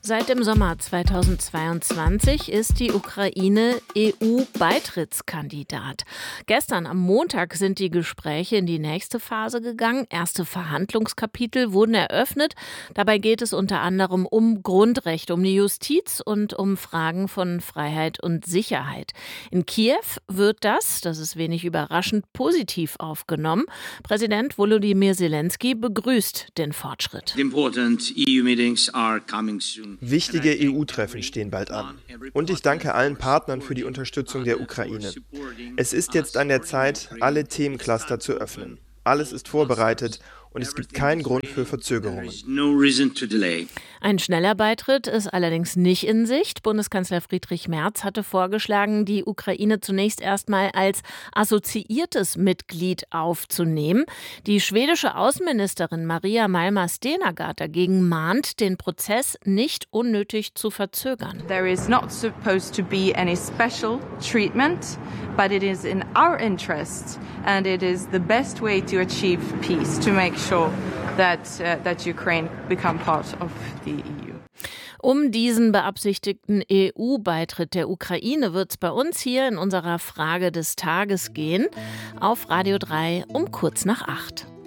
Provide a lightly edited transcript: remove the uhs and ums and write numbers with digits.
Seit dem Sommer 2022 ist die Ukraine EU-Beitrittskandidat. Gestern am Montag sind die Gespräche in die nächste Phase gegangen. Erste Verhandlungskapitel wurden eröffnet. Dabei geht es unter anderem um Grundrechte, um die Justiz und um Fragen von Freiheit und Sicherheit. In Kiew wird das ist wenig überraschend, positiv aufgenommen. Präsident Volodymyr Zelensky begrüßt den Fortschritt. Wichtige EU-Treffen stehen bald an. Und ich danke allen Partnern für die Unterstützung der Ukraine. Es ist jetzt an der Zeit, alle Themencluster zu öffnen. Alles ist vorbereitet und es gibt keinen Grund für Verzögerungen. Ein schneller Beitritt ist allerdings nicht in Sicht. Bundeskanzler Friedrich Merz hatte vorgeschlagen, die Ukraine zunächst erstmal als assoziiertes Mitglied aufzunehmen. Die schwedische Außenministerin Maria Malmer-Stenergard dagegen mahnt, den Prozess nicht unnötig zu verzögern. There is not supposed to be any special treatment, but it is in our interest and it is the best way to achieve peace, to make sure that Ukraine become part of the EU. Um diesen beabsichtigten EU-Beitritt der Ukraine wird es bei uns hier in unserer Frage des Tages gehen. Auf Radio 3 um kurz nach 8.